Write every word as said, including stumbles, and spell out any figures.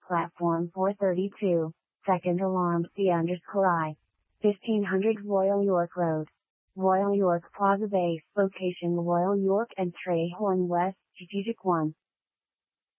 Platform four thirty-two, second alarm C underscore I. fifteen hundred Royal York Road. Royal York Plaza Base. Location Royal York and Trehorn West, Strategic one.